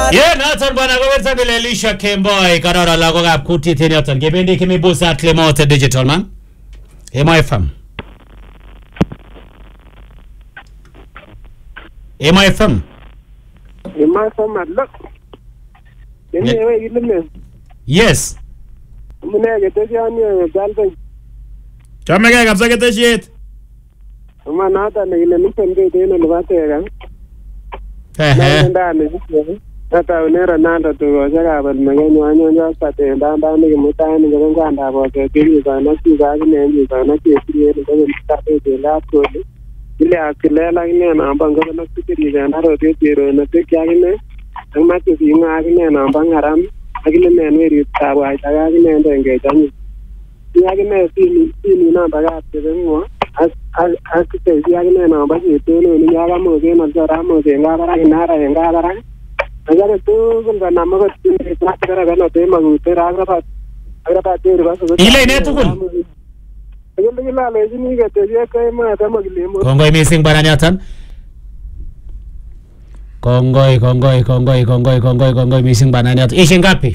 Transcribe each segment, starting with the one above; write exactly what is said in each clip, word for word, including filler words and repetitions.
Ye noton bwana kowerta kole Elisha Kemboi karara lagokab kutit en yoton kebendi kimibusa Clemote Digital man. Emo F M. Emo F M. Emo F M look. Anyway, you know. Yes. Mune ketesiani galben. Chamege kabisa ketesiet. Uma nata ne ile nipende tena libatega. Ehe. Ndani sisi. Tata unera nanda tu jaga bal magenyo anyo nyo pate ndanda ni mutani nganga nda bote kiri sana si ga ne ni sana ki kiri ne ga tate de la ko ile akilela ne na banga na kiri ga na ro te tiro na te kya ne ma te si nga ne na banga ram akile ne ne ri ta wa ta ga ne ndenge tani ya ne si si ni na baga te ngo as as te ya ne na ba ni te ni ya ga mo ge na ra mo ge nga ra na ra nga ra agar tu kan nama ko iतना करा करना तो मगुते रागरा बात अगर बात है बस ile ne tukul अगर लगे लाले जी नहीं कहते ये कहीं मैं आता मगले Kongoi missing bwana nyatan. Kongoi kongoi kongoi kongoi kongoi kongoi missing bwana nyatan. Ishi ngapi?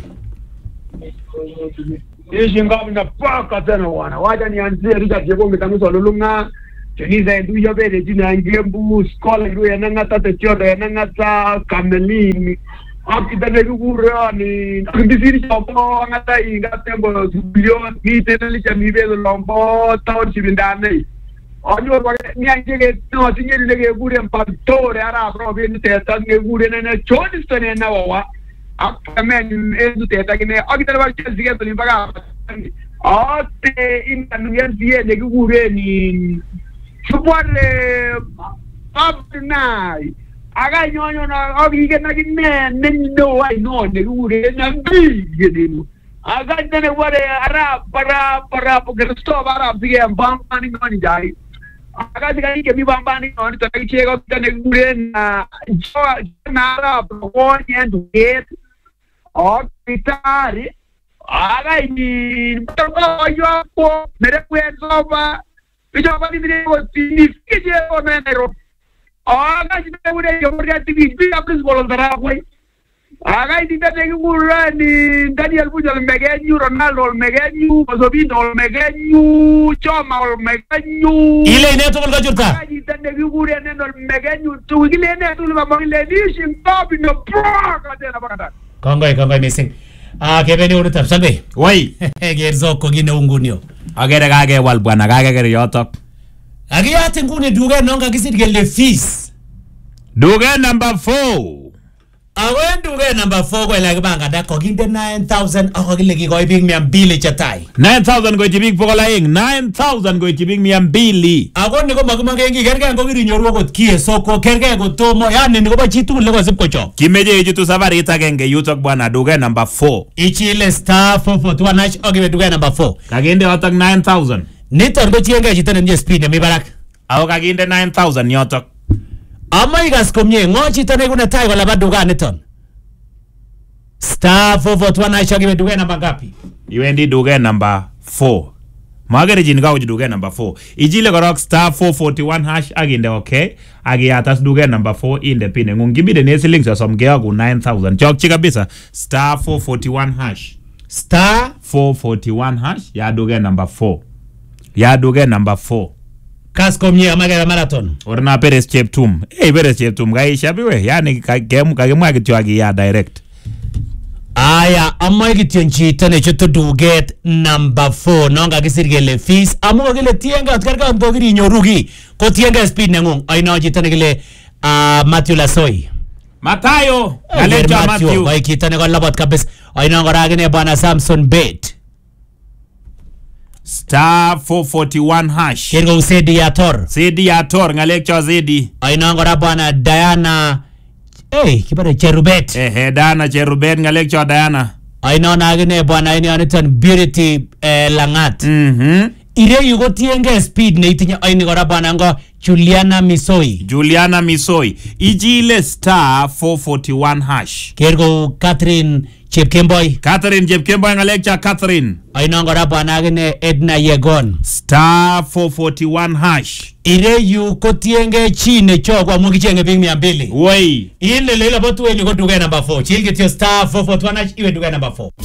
Ishi ngapi na paka tena wana. Wacha nianzie rika jebo mitamuso lulunga. Cheniza ndu yobele jina ngembu skola ru yananga tate chodo yananga ta kamelini akitane kugurani ndisiri chopo ngata inga tembo billion ni tenali chamibe lombo taon chibindane onyo wa nyanje no tinyeri lege gure mpatore ara probe ni teta nge gure nene chodi stone na wa akamen ezu teta kine akitane wa chizige to libaga ate inanu ye lege gure ni Supporte abnai aga nyonyo na ogige na gine nendo ai no ne gure na bi gedinu aga ne ware ara para para gresto bara bige bambani ngoni jai aga diga ke mi bambani ngoni to kai chego ne gure na jo na ra pro nyendu get o pitari aga ni to yo po mere kwenzo ba Yo va a vivir en que llevo enero. Haga si te voy a llevar a ti, a plus voluntaria, güey. Haga y te tengo ni Daniel Buja, el Megañu, Ronaldo, el Megañu, Osovino, el Megañu, Choma, el Megañu. Ile ne tukul kajurta. Haga y te tengo el Megañu, tu ile ne tu va a le dicen papi no proca de la bacata. Kongoi kongoi missing. Ah kebeni urutab salbe. Wai. Gerzo ko gine ungunyo. Agere kage wal bwana kage gere yotok. Agiyate ngune duga nonga kisit gele fees. Duga number four. Awen duga number four ko ilage banga da ko ginde nine thousand ako gile ki ko ibing miam bili chatai. nine thousand go jibig pokola ing nine thousand go jibig miam bili. Ako niko magumage ngi kerge ko giri nyoru ko kie soko kerge ko tomo yani niko ba chitu le ko sip ko chok. Kimeje ijitu safari itagenge yutok bwana duga number four. Ichile star four four two hash ogibe duga number four. Kagende yotok nine thousand. Niton ko chienge chitane nje speed mi barak. Ako kaginde nine thousand yotok. Ama igas komye ngo chitane kuna tai ko laba duga niton. Star four four two hash ogibe duga number ngapi? Iwendi duga number four. Magere jini ka uji duga number four. Ijile korok star four forty-one hash aginde okay. Agi atas duga number four inde pine. Ngungibide nesi links ya somgea ku nine thousand. Chok chika bisa. Star four forty-one hash. Star four forty-one hash. Ya duga number four. Ya duga number four. Kas komye amagera marathon. Orna Perez Cheptum. Hey Perez Cheptum. Gai shabiwe. Yani kagemu kagemu akitu agi ya direct. Aya amma gityenchi tane chuto duget number four nonga gisirgele fees amu gele tienga tkarka ndogiri nyorugi ko tienga speed nengung aina jitane gele uh, Matthew Lasoi Matayo Galecha Matthew wai kitane ko labot kabis aina ngoragene bwana Samson Bet star four forty-one hash kirgo Sedi Yator Sedi Yator ngalecha Sedi aina ngora bwana Diana Hey, kibare Cherubet. Eh, eh, Diana Cherubet ngalek cho Diana. Aina nagine bwana ini anitan Beauty eh, Langat. Mhm. Ire yugo tienge speed ne itinya aini gora bwana ngo Juliana Misoi. Juliana Misoi. Ijile star four forty-one hash. Kergo Catherine Chepkemboy. Catherine Chepkemboy ngalekcha Catherine. Aina ngora bwanagine Edna Yegon. Star four forty-one hash. Ireyu kotienge chine chokwa mukichenge ping mia mbili. Woi. Ile lila botu weni kwa duga number four. Chilge tiyo star four forty-one hash iwe duga number four.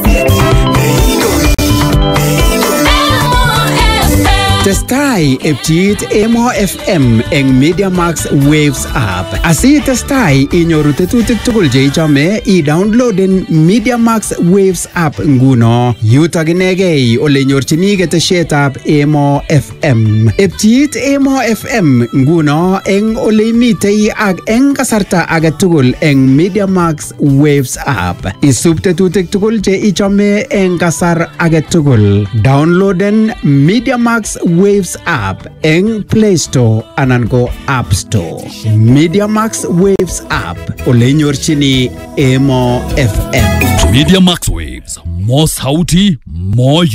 Testai epchit Emo F M eng Media Max Waves app. Asi testai inyoru tetutik tugul che ichome i-downloaden Media Max Waves app nguno. Yutok inegei ole nyorchini ketesietab Emo F M. Epchit Emo F M nguno eng ole imitei ak eng kasarta age tugul eng Media Max Waves app. Isub tetutik tugul che ichome eng kasar age tugul. Downloaden Media Max Waves app eng Play Store anan ko App Store. Media Max Waves app ole nyorchini Emo F M. Media Max Waves, more sauti, more